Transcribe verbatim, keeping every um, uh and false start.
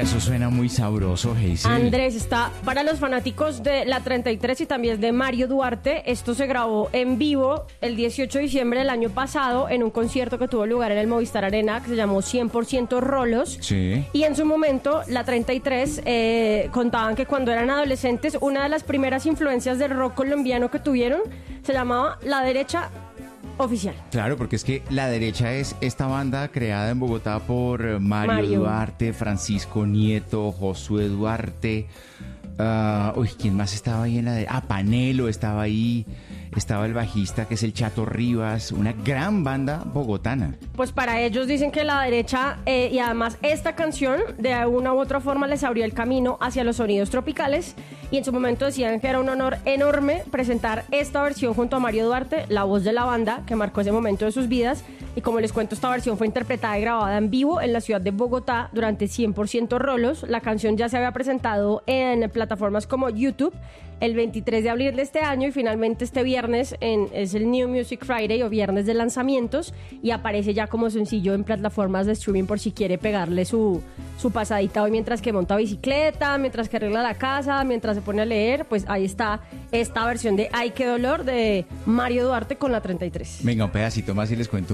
eso suena muy sabroso, Hazel. Andrés, está para los fanáticos de la treinta y tres y también de Mario Duarte. Esto se grabó en vivo el dieciocho de diciembre del año pasado en un concierto que tuvo lugar en el Movistar Arena que se llamó cien por ciento Rolos. Sí. Y en su momento, la treinta y tres eh, contaban que cuando eran adolescentes, una de las primeras influencias del rock colombiano que tuvieron se llamaba La Derecha Oficial. Claro, porque es que La Derecha es esta banda creada en Bogotá por eh, Mario, Mario. Duarte, Francisco Nieto, Josué Duarte. Uh, uy, ¿quién más estaba ahí en la de? Ah, Panelo estaba ahí. Estaba el bajista, que es el Chato Rivas. Una gran banda bogotana. Pues para ellos dicen que La Derecha, eh, y además esta canción, de una u otra forma les abrió el camino hacia los sonidos tropicales. Y en su momento decían que era un honor enorme presentar esta versión junto a Mario Duarte, la voz de la banda, que marcó ese momento de sus vidas. Y como les cuento, esta versión fue interpretada y grabada en vivo en la ciudad de Bogotá durante cien por ciento Rolos. La canción ya se había presentado en plataformas como YouTube el veintitrés de abril de este año y finalmente este viernes en, es el New Music Friday o viernes de lanzamientos y aparece ya como sencillo en plataformas de streaming por si quiere pegarle su, su pasadita hoy mientras que monta bicicleta, mientras que arregla la casa, mientras se pone a leer. Pues ahí está esta versión de Ay, qué dolor de Mario Duarte con la treinta y tres. Venga, un pedacito más y les cuento